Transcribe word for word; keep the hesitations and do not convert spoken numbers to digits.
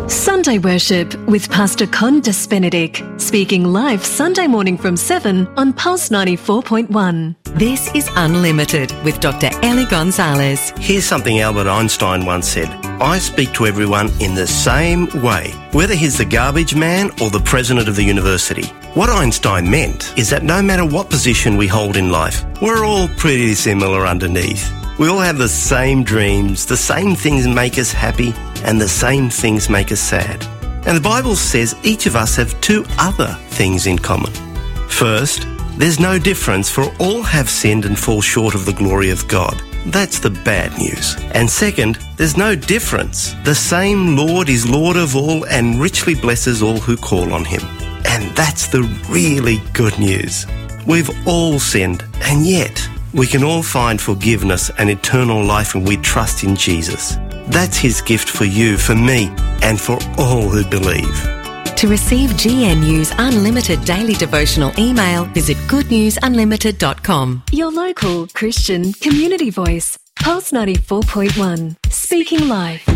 Sunday Worship with Pastor Condis Benedict, speaking live Sunday morning from seven on Pulse ninety-four point one. This is Unlimited with Doctor Ellie Gonzalez. Here's something Albert Einstein once said: I speak to everyone in the same way, whether he's the garbage man or the president of the university. What Einstein meant is that no matter what position we hold in life, we're all pretty similar underneath. We all have the same dreams, the same things make us happy, and the same things make us sad. And the Bible says each of us have two other things in common. First, there's no difference, for all have sinned and fall short of the glory of God. That's the bad news. And second, there's no difference. The same Lord is Lord of all and richly blesses all who call on him. And that's the really good news. We've all sinned, and yet we can all find forgiveness and eternal life when we trust in Jesus. That's his gift for you, for me, and for all who believe. To receive G N U's Unlimited Daily Devotional email, visit good news unlimited dot com. Your local Christian community voice, Pulse ninety-four point one, speaking live.